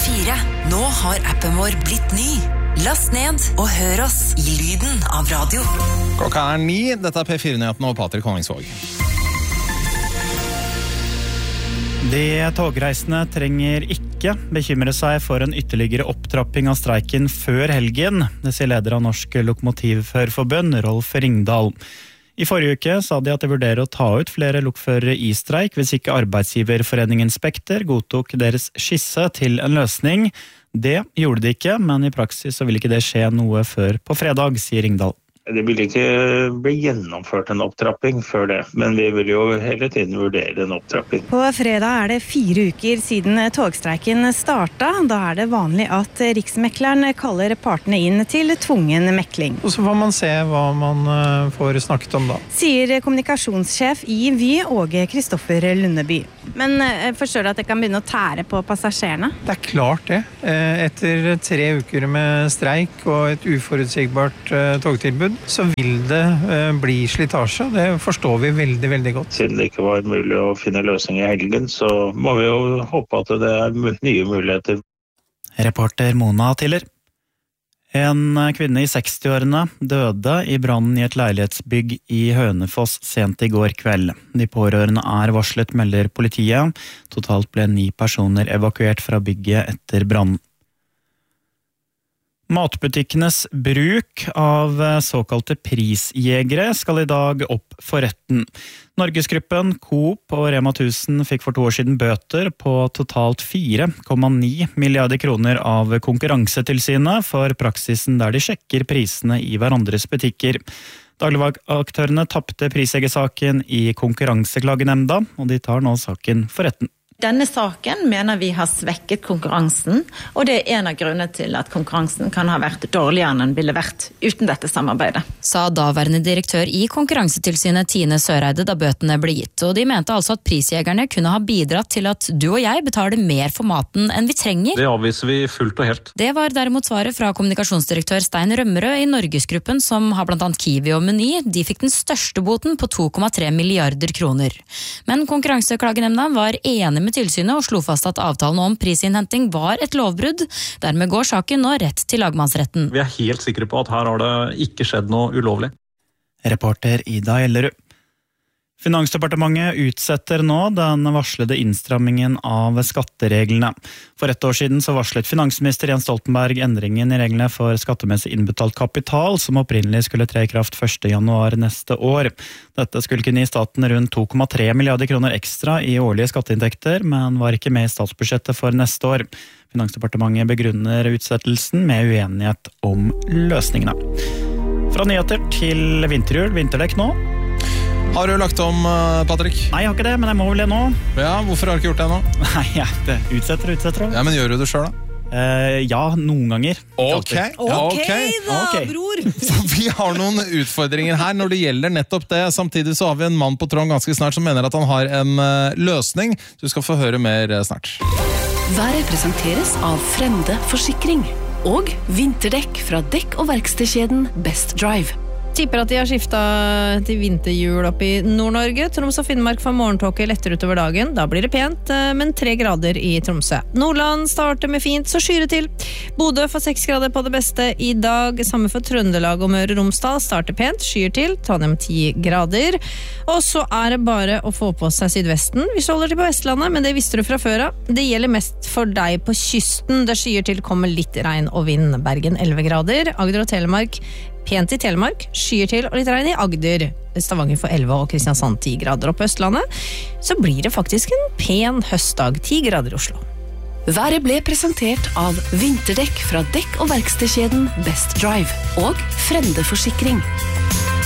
P4. Nå har appen vår blitt ny. Last ned og hør oss i lyden av radio. Klokka 9, dette er P4-nyhetene og Patrik Honningsvåg. De togreisende trenger ikke bekymre seg for en ytterligere opptrapping av streiken før helgen, det sier leder av Norsk Lokomotivførerforbund, Rolf Ringdal. I forrige uke sa de at de vurderer å ta ut flere lokførere i streik hvis ikke arbeidsgiverforeningen Spekter godtok deres skisse til en løsning. Det gjorde de ikke, men i praksis så vil ikke det skje noe før på fredag, sier Ringdal. Det vil ikke bli gjennomført en opptrapping før det, men vi vil jo hele tiden vurdere en opptrapping. På fredag er det 4 uker siden togstreiken startet. Da er det vanlig at Riksmekleren kaller partene inn til tvungen mekling. Og så får man se hva man får snakket om da. Sier kommunikasjonssjef i Vy, Åge Kristoffer Lundeby. Men forstår du at det kan begynne å tære på passasjerene? Det er klart det. Etter 3 uker med streik og et uforutsigbart togtilbud, så vil det bli slitasje. Det forstår vi veldig, veldig godt. Siden det ikke var mulig å finne løsning i helgen, så må vi jo håpe at det er nye muligheter. Reporter Mona Tiller. En kvinne i 60-årene døde i brannen i et leilighetsbygg i Hønefoss sent i går kveld. De pårørende er varslet, melder politiet. Totalt ble 9 personer evakuert fra bygget etter brannen. Matbutikkenes bruk av såkalte prisjegere skal i dag opp for retten. Norgesgruppen, Coop og Rema 1000 fikk for 2 år siden bøter på totalt 4,9 milliarder kroner av Konkurransetilsynet for praksisen der de sjekker prisene i hverandres butikker. Dagligvareaktørene tapte prisjegersaken i Konkurranseklagenemnda, og de tar nå saken for retten. Denne saken mener vi har svekket konkurransen, og det er en av grunnene til at konkurransen kan ha vært dårligere enn den ville vært uten dette samarbeidet. Sa daværende direktør i Konkurransetilsynet Tine Søreide da bøtene ble gitt, og de mente altså at prisjegerne kunne ha bidratt til at du og jeg betaler mer for maten enn vi trenger. Det avviser vi fullt og helt. Det var derimot svaret fra kommunikasjonsdirektør Stein Rømmerød i Norgesgruppen, som har blant annet Kiwi og Meny. De fikk den største boten på 2,3 milliarder kroner. Men Konkurranseklagenemnda var enig med tilsynet og slo fast at avtalen om prisinnhenting var et lovbrudd. Dermed går saken nå rett til lagmannsretten. Vi er helt sikre på at her har det ikke skjedd noe ulovlig. Reporter Ida Ellerud. Finansdepartementet utsetter nå den varslede innstrammingen av skattereglene. For 1 år siden så varslet finansminister Jens Stoltenberg endringen i reglene for skattemessig innbetalt kapital, som opprinnelig skulle tre i kraft 1. januar neste år. Dette skulle kunne gi staten rundt 2,3 milliarder kroner ekstra i årlige skatteinntekter, men var ikke med i statsbudsjettet for neste år. Finansdepartementet begrunner utsettelsen med uenighet om løsningene. Fra nyheter til vinterhjul, vinterdekk nå. Har du lagt om, Patrik? Nei, jeg har ikke det, men jeg må vel det nå. Ja, hvorfor har du ikke gjort det nå? Nei, det utsetter. Ja, men gjør du det selv da? Ja, noen ganger. Ok da, bror! Så vi har noen utfordringer her når det gjelder nettopp det. Samtidig så har vi en mann på tråden ganske snart som mener at han har en løsning. Du skal få høre mer snart. Været presenteres av Frende Forsikring og vinterdekk fra dekk- og verkstedkjeden Best Drive. Tipper at de har skiftet til vinterhjul opp i Nord-Norge. Troms og Finnmark får morgentåke lettere utover dagen. Da blir det pent, men 3 grader i Tromsø. Nordland starter med fint, så skyr det til. Bodø får 6 grader på det beste i dag. Samme for Trøndelag og Møre og Romsdal. Starter pent, skyr til. Trondheim 10 grader. Og så er det bare å få på seg sydvesten. Vi holder til på Vestlandet, men det visste du fra før av. Det gjelder mest for deg på kysten. Det skyer til, kommer litt regn og vind. Bergen 11 grader. Agder og Telemark pent i Telemark, skyer til og litt regn i Agder. Stavanger for 11 og Kristiansand 10 grader. Og på Østlandet så blir det faktisk en pen høstdag, 10 grader i Oslo. Været ble presentert av vinterdekk fra dekk- og verkstedkjeden Best Drive og Frende Forsikring.